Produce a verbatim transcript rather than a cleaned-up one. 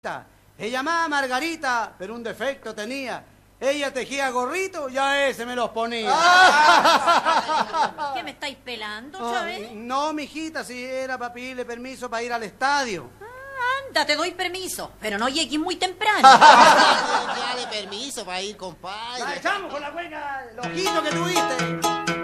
Se llamaba Margarita, pero un defecto tenía. Ella tejía gorritos y a ese me los ponía. ¿Qué me estáis pelando, Oh, Chávez? no, mijita, si era para pedirle permiso para ir al estadio. Ah, anda, te doy permiso, pero no llegues muy temprano. Dale permiso para ir, compadre. La echamos con la cueca, loquito que tuviste.